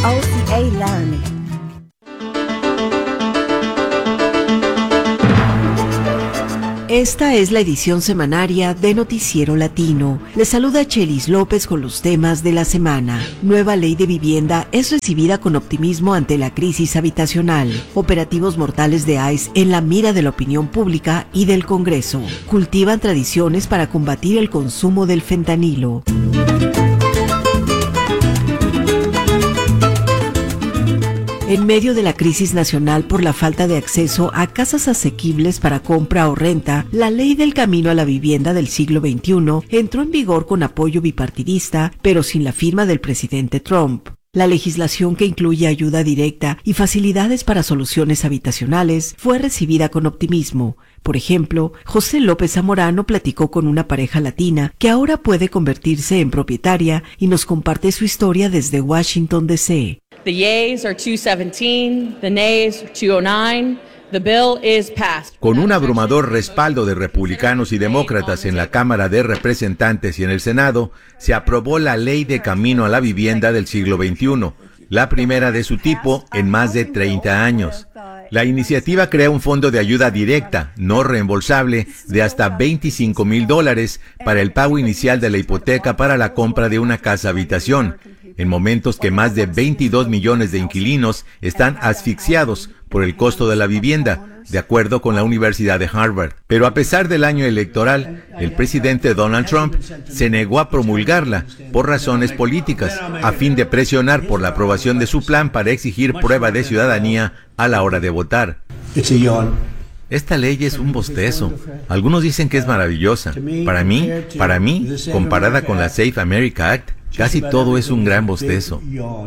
OCA Learn. Esta es la edición semanaria de Noticiero Latino. Les saluda Chelis López con los temas de la semana. Nueva ley de vivienda es recibida con optimismo ante la crisis habitacional. Operativos mortales de ICE en la mira de la opinión pública y del Congreso. Cultivan tradiciones para combatir el consumo del fentanilo. En medio de la crisis nacional por la falta de acceso a casas asequibles para compra o renta, la Ley del Camino a la Vivienda del siglo XXI entró en vigor con apoyo bipartidista, pero sin la firma del presidente Trump. La legislación, que incluye ayuda directa y facilidades para soluciones habitacionales, fue recibida con optimismo. Por ejemplo, José López Zamorano platicó con una pareja latina que ahora puede convertirse en propietaria y nos comparte su historia desde Washington, D.C. The yeas are 217, the nays are 209. The bill is passed. Con un abrumador respaldo de republicanos y demócratas en la Cámara de Representantes y en el Senado, se aprobó la Ley de Camino a la Vivienda del siglo XXI, la primera de su tipo en más de 30 años. La iniciativa crea un fondo de ayuda directa, no reembolsable, de hasta $25,000 para el pago inicial de la hipoteca para la compra de una casa habitación, en momentos que más de 22 millones de inquilinos están asfixiados por el costo de la vivienda, de acuerdo con la Universidad de Harvard. Pero a pesar del año electoral, el presidente Donald Trump se negó a promulgarla por razones políticas, a fin de presionar por la aprobación de su plan para exigir prueba de ciudadanía a la hora de votar. Esta ley es un bostezo. Algunos dicen que es maravillosa. Para mí, comparada con la Safe America Act, casi todo es un gran bostezo.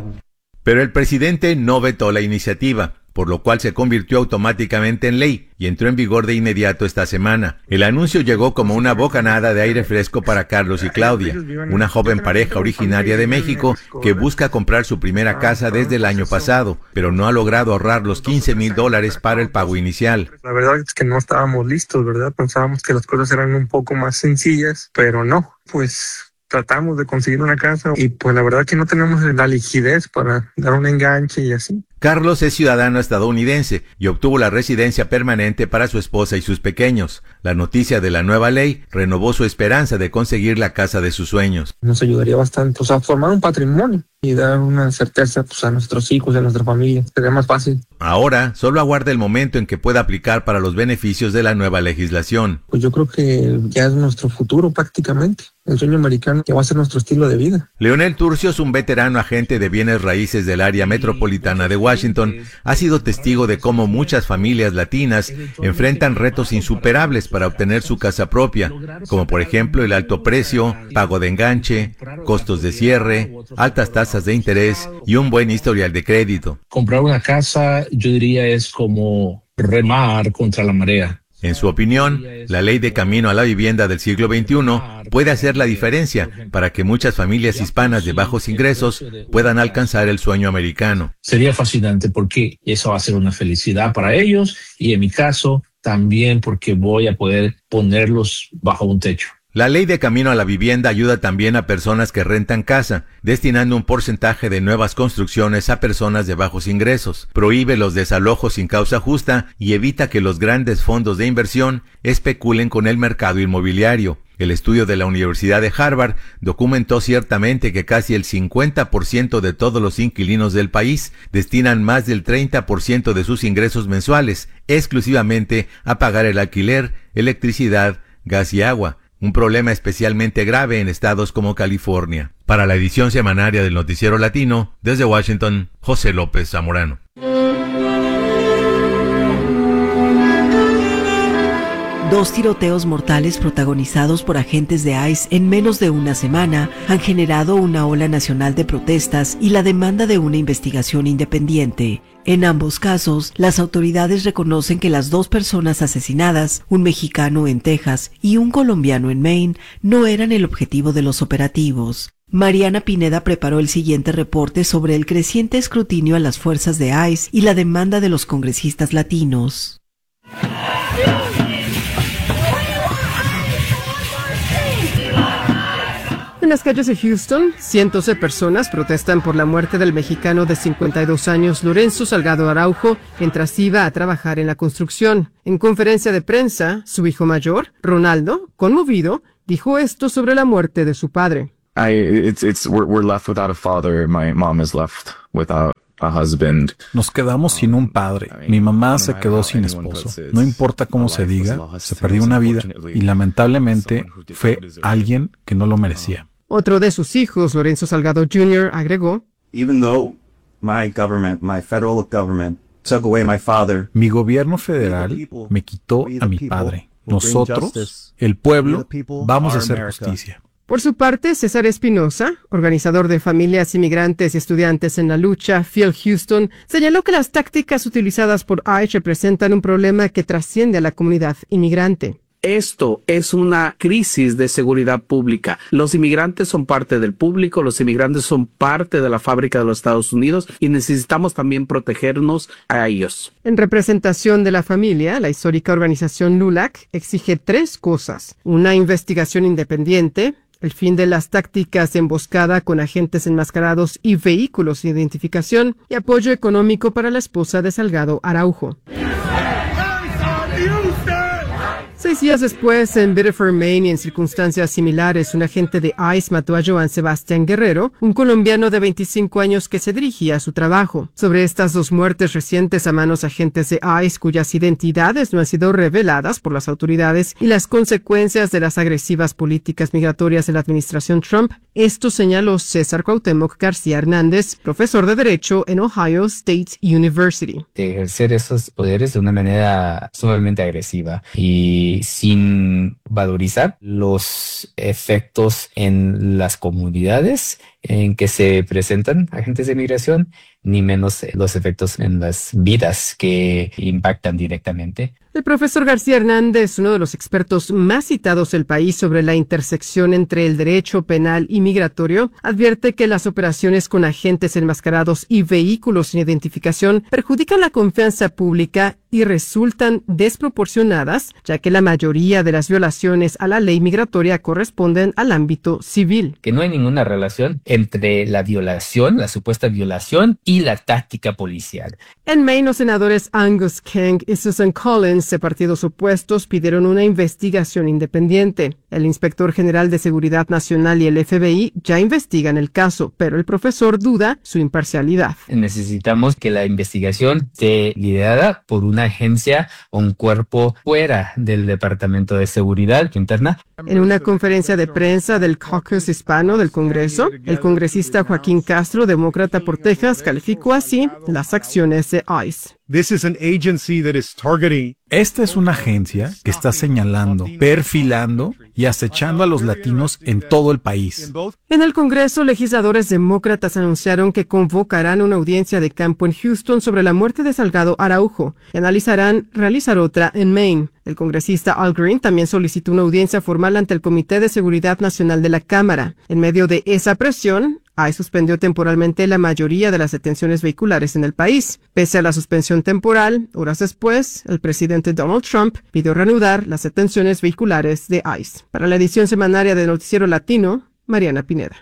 Pero el presidente no vetó la iniciativa, por lo cual se convirtió automáticamente en ley y entró en vigor de inmediato esta semana. El anuncio llegó como una bocanada de aire fresco para Carlos y Claudia, una joven pareja originaria de México que busca comprar su primera casa desde el año pasado, pero no ha logrado ahorrar los $15,000 para el pago inicial. La verdad es que no estábamos listos, ¿verdad? Pensábamos que las cosas eran un poco más sencillas, pero no, pues tratamos de conseguir una casa y pues la verdad que no tenemos la liquidez para dar un enganche y así. Carlos es ciudadano estadounidense y obtuvo la residencia permanente para su esposa y sus pequeños. La noticia de la nueva ley renovó su esperanza de conseguir la casa de sus sueños. Nos ayudaría bastante, a formar un patrimonio y dar una certeza a nuestros hijos y a nuestra familia. Sería más fácil. Ahora solo aguarda el momento en que pueda aplicar para los beneficios de la nueva legislación. Pues yo creo que ya es nuestro futuro prácticamente. El sueño americano que va a ser nuestro estilo de vida. Leonel Turcios, un veterano agente de bienes raíces del área metropolitana de Washington, ha sido testigo de cómo muchas familias latinas enfrentan retos insuperables para obtener su casa propia, como por ejemplo el alto precio, pago de enganche, costos de cierre, altas tasas de interés y un buen historial de crédito. Comprar una casa, yo diría, es como remar contra la marea. En su opinión, la Ley de Camino a la Vivienda del siglo XXI puede hacer la diferencia para que muchas familias hispanas de bajos ingresos puedan alcanzar el sueño americano. Sería fascinante porque eso va a ser una felicidad para ellos y en mi caso también porque voy a poder ponerlos bajo un techo. La Ley de Camino a la Vivienda ayuda también a personas que rentan casa, destinando un porcentaje de nuevas construcciones a personas de bajos ingresos. Prohíbe los desalojos sin causa justa y evita que los grandes fondos de inversión especulen con el mercado inmobiliario. El estudio de la Universidad de Harvard documentó ciertamente que casi el 50% de todos los inquilinos del país destinan más del 30% de sus ingresos mensuales exclusivamente a pagar el alquiler, electricidad, gas y agua. Un problema especialmente grave en estados como California. Para la edición semanaria del Noticiero Latino, desde Washington, José López Zamorano. Dos tiroteos mortales protagonizados por agentes de ICE en menos de una semana han generado una ola nacional de protestas y la demanda de una investigación independiente. En ambos casos, las autoridades reconocen que las dos personas asesinadas, un mexicano en Texas y un colombiano en Maine, no eran el objetivo de los operativos. Mariana Pineda preparó el siguiente reporte sobre el creciente escrutinio a las fuerzas de ICE y la demanda de los congresistas latinos. En las calles de Houston, cientos de personas protestan por la muerte del mexicano de 52 años Lorenzo Salgado Araujo mientras iba a trabajar en la construcción. En conferencia de prensa, su hijo mayor, Ronaldo, conmovido, dijo esto sobre la muerte de su padre. We're left without a father. My mom is left without a husband. Nos quedamos sin un padre. Mi mamá se quedó sin esposo. No importa cómo se diga, se perdió una vida y lamentablemente fue alguien que no lo merecía. Otro de sus hijos, Lorenzo Salgado Jr., agregó: mi gobierno federal me quitó a mi padre. Nosotros, el pueblo, vamos a hacer justicia. Por su parte, César Espinosa, organizador de familias inmigrantes y estudiantes en la lucha, Fiel Houston, señaló que las tácticas utilizadas por ICE representan un problema que trasciende a la comunidad inmigrante. Esto es una crisis de seguridad pública. Los inmigrantes son parte del público, los inmigrantes son parte de la fábrica de los Estados Unidos y necesitamos también protegernos a ellos. En representación de la familia, la histórica organización LULAC exige 3 cosas: una investigación independiente, el fin de las tácticas de emboscada con agentes enmascarados y vehículos de identificación, y apoyo económico para la esposa de Salgado Araujo. 6 días después, en Biddeford, Maine, y en circunstancias similares, un agente de ICE mató a Joan Sebastián Guerrero, un colombiano de 25 años que se dirigía a su trabajo. Sobre estas 2 muertes recientes a manos de agentes de ICE, cuyas identidades no han sido reveladas por las autoridades, y las consecuencias de las agresivas políticas migratorias de la administración Trump, esto señaló César Cuauhtémoc García Hernández, profesor de Derecho en Ohio State University. De ejercer esos poderes de una manera sumamente agresiva y sin valorizar los efectos en las comunidades en que se presentan agentes de migración, ni menos los efectos en las vidas que impactan directamente. El profesor García Hernández, uno de los expertos más citados del país sobre la intersección entre el derecho penal y migratorio, advierte que las operaciones con agentes enmascarados y vehículos sin identificación perjudican la confianza pública y resultan desproporcionadas, ya que la mayoría de las violaciones a la ley migratoria corresponden al ámbito civil. Que no hay ninguna relación entre la violación, la supuesta violación, y la táctica policial. En Maine, los senadores Angus King y Susan Collins, de partidos opuestos, pidieron una investigación independiente. El inspector general de Seguridad Nacional y el FBI ya investigan el caso, pero el profesor duda su imparcialidad. Necesitamos que la investigación esté liderada por una agencia o un cuerpo fuera del Departamento de Seguridad Interna. En una conferencia de prensa del Caucus Hispano del Congreso, el congresista Joaquín Castro, demócrata por Texas, calificó así las acciones de ICE. Esta es una agencia que está señalando, perfilando y acechando a los latinos en todo el país. En el Congreso, legisladores demócratas anunciaron que convocarán una audiencia de campo en Houston sobre la muerte de Salgado Araujo y analizarán realizar otra en Maine. El congresista Al Green también solicitó una audiencia formal ante el Comité de Seguridad Nacional de la Cámara. En medio de esa presión, ICE suspendió temporalmente la mayoría de las detenciones vehiculares en el país. Pese a la suspensión temporal, horas después, el presidente Donald Trump pidió reanudar las detenciones vehiculares de ICE. Para la edición semanaria de Noticiero Latino, Mariana Pineda.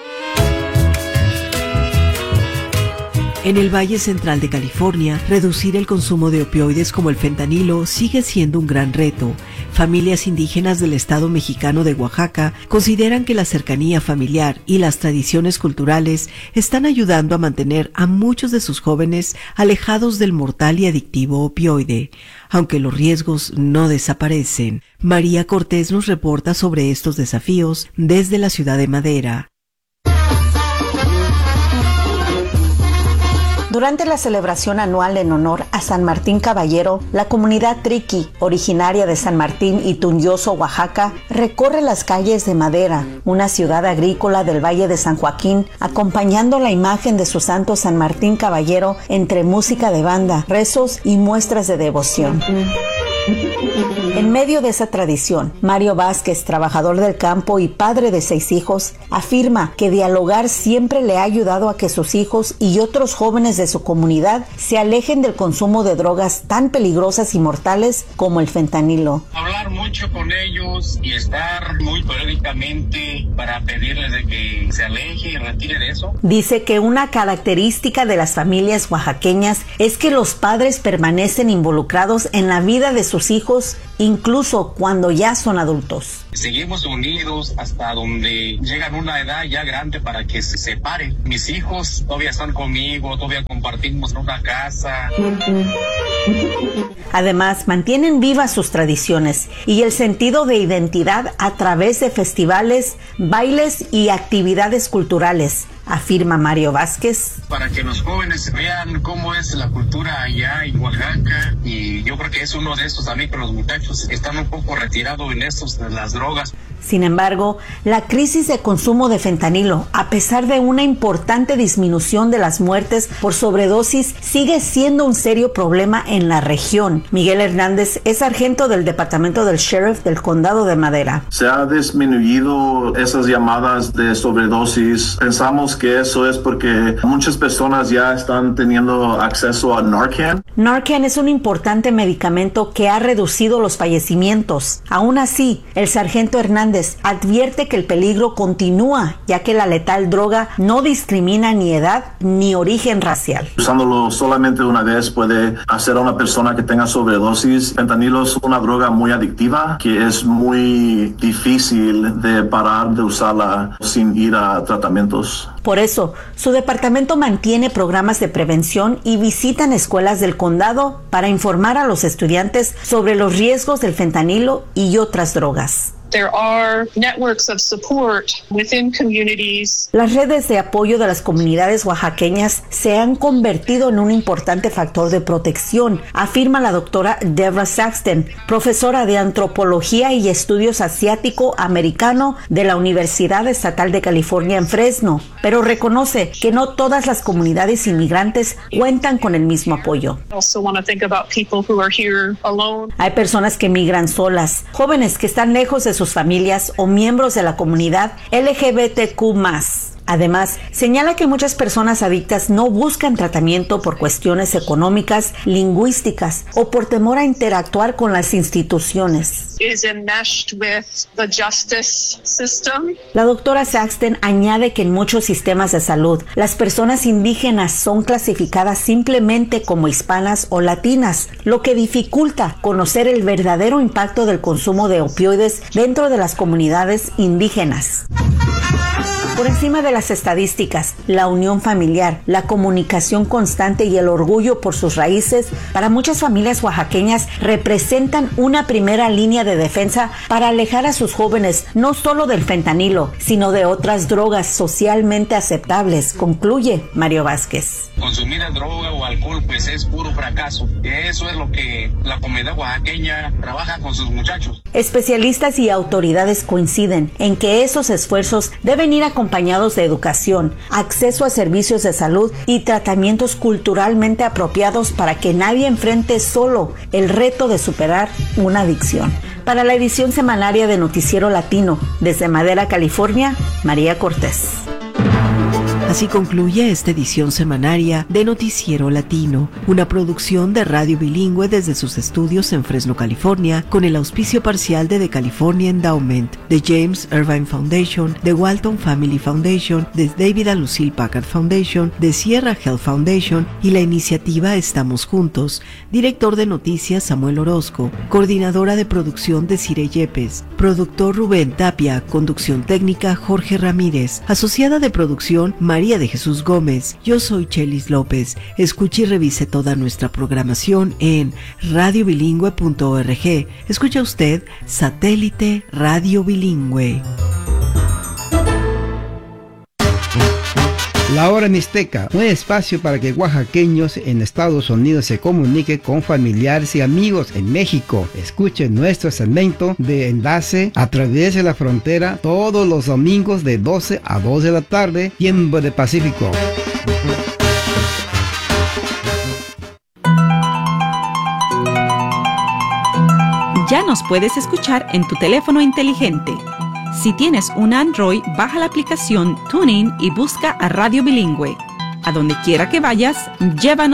En el Valle Central de California, reducir el consumo de opioides como el fentanilo sigue siendo un gran reto. Familias indígenas del estado mexicano de Oaxaca consideran que la cercanía familiar y las tradiciones culturales están ayudando a mantener a muchos de sus jóvenes alejados del mortal y adictivo opioide, aunque los riesgos no desaparecen. María Cortés nos reporta sobre estos desafíos desde la ciudad de Madera. Durante la celebración anual en honor a San Martín Caballero, la comunidad Triqui, originaria de San Martín y Tunyoso, Oaxaca, recorre las calles de Madera, una ciudad agrícola del Valle de San Joaquín, acompañando la imagen de su santo San Martín Caballero entre música de banda, rezos y muestras de devoción. En medio de esa tradición, Mario Vázquez, trabajador del campo y padre de 6 hijos, afirma que dialogar siempre le ha ayudado a que sus hijos y otros jóvenes de su comunidad se alejen del consumo de drogas tan peligrosas y mortales como el fentanilo. Hablar mucho con ellos y estar muy periódicamente para pedirles de que se aleje y retire de eso. Dice que una característica de las familias oaxaqueñas es que los padres permanecen involucrados en la vida de sus hijos, incluso cuando ya son adultos. Seguimos unidos hasta donde llegan a una edad ya grande para que se separen. Mis hijos todavía están conmigo, todavía compartimos una casa. Además, mantienen vivas sus tradiciones y el sentido de identidad a través de festivales, bailes y actividades culturales, afirma Mario Vázquez. Para que los jóvenes vean cómo es la cultura allá en Oaxaca, y yo creo que es uno de estos también, que los muchachos están un poco retirados en estos de las drogas. Sin embargo, la crisis de consumo de fentanilo, a pesar de una importante disminución de las muertes por sobredosis, sigue siendo un serio problema en la región. Miguel Hernández es sargento del Departamento del Sheriff del Condado de Madera. Se ha disminuido esas llamadas de sobredosis. Pensamos que eso es porque muchas personas ya están teniendo acceso a Narcan. Narcan es un importante medicamento que ha reducido los fallecimientos. Aún así, el sargento Hernández advierte que el peligro continúa, ya que la letal droga no discrimina ni edad ni origen racial. Usándolo solamente una vez puede hacer a una persona que tenga sobredosis. Fentanilo es una droga muy adictiva que es muy difícil de parar de usarla sin ir a tratamientos. Por eso, su departamento mantiene programas de prevención y visitan escuelas del condado para informar a los estudiantes sobre los riesgos del fentanilo y otras drogas. There are networks of support within communities. Las redes de apoyo de las comunidades oaxaqueñas se han convertido en un importante factor de protección, afirma la doctora Deborah Saxton, profesora de Antropología y Estudios Asiático-Americano de la Universidad Estatal de California en Fresno, pero reconoce que no todas las comunidades inmigrantes cuentan con el mismo apoyo. Hay personas que migran solas, jóvenes que están lejos de sus familias o miembros de la comunidad LGBTQ+. Además, señala que muchas personas adictas no buscan tratamiento por cuestiones económicas, lingüísticas o por temor a interactuar con las instituciones. La doctora Saxton añade que en muchos sistemas de salud, las personas indígenas son clasificadas simplemente como hispanas o latinas, lo que dificulta conocer el verdadero impacto del consumo de opioides dentro de las comunidades indígenas. Por encima de las estadísticas, la unión familiar, la comunicación constante y el orgullo por sus raíces, para muchas familias oaxaqueñas representan una primera línea de defensa para alejar a sus jóvenes no solo del fentanilo, sino de otras drogas socialmente aceptables, concluye Mario Vázquez. Consumir droga o alcohol pues es puro fracaso. Eso es lo que la comunidad oaxaqueña trabaja con sus muchachos. Especialistas y autoridades coinciden en que esos esfuerzos deben ir acompañados de educación, acceso a servicios de salud y tratamientos culturalmente apropiados para que nadie enfrente solo el reto de superar una adicción. Para la edición semanaria de Noticiero Latino, desde Madera, California, María Cortés. Así concluye esta edición semanaria de Noticiero Latino, una producción de Radio Bilingüe desde sus estudios en Fresno, California, con el auspicio parcial de The California Endowment, de James Irvine Foundation, de Walton Family Foundation, de David and Lucille Packard Foundation, de Sierra Health Foundation y la iniciativa Estamos Juntos. Director de noticias Samuel Orozco, coordinadora de producción Desiree Yepes, productor Rubén Tapia, conducción técnica Jorge Ramírez, asociada de producción María de Jesús Gómez. Yo soy Chelis López. Escuche y revise toda nuestra programación en radiobilingüe.org. Escucha usted Satélite Radio Bilingüe. La Hora Mixteca, un espacio para que oaxaqueños en Estados Unidos se comuniquen con familiares y amigos en México. Escuchen nuestro segmento de enlace a través de la frontera todos los domingos de 12 a 2 de la tarde, tiempo de Pacífico. Ya nos puedes escuchar en tu teléfono inteligente. Si tienes un Android, baja la aplicación TuneIn y busca a Radio Bilingüe. A donde quiera que vayas, llévanos